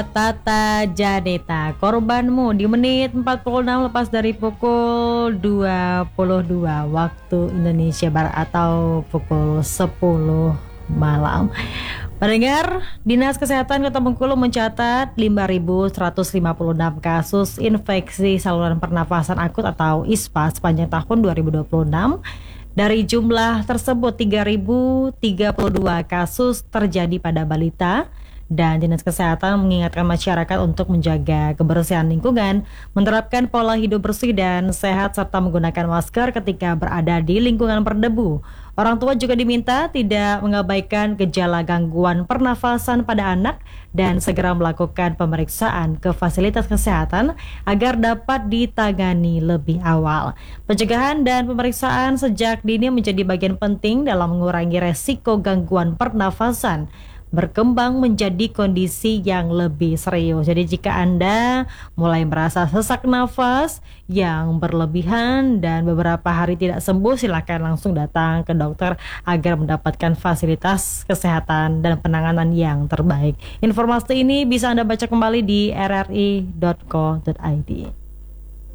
Tata Janeta, korbanmu di menit 46 lepas dari pukul 22 waktu Indonesia Barat atau pukul 10 malam. Pendengar, Dinas Kesehatan Kota Bengkulu mencatat 5.156 kasus infeksi saluran pernafasan akut atau ISPA sepanjang tahun 2026. Dari jumlah tersebut 3.032 kasus terjadi pada balita. Dan Dinas Kesehatan mengingatkan masyarakat untuk menjaga kebersihan lingkungan, menerapkan pola hidup bersih dan sehat, serta menggunakan masker ketika berada di lingkungan berdebu. Orang tua juga diminta tidak mengabaikan gejala gangguan pernafasan pada anak dan segera melakukan pemeriksaan ke fasilitas kesehatan agar dapat ditangani lebih awal. Pencegahan dan pemeriksaan sejak dini menjadi bagian penting dalam mengurangi resiko gangguan pernafasan berkembang menjadi kondisi yang lebih serius. Jadi jika Anda mulai merasa sesak nafas yang berlebihan dan beberapa hari tidak sembuh, silakan langsung datang ke dokter agar mendapatkan fasilitas kesehatan dan penanganan yang terbaik. Informasi ini bisa Anda baca kembali di rri.co.id.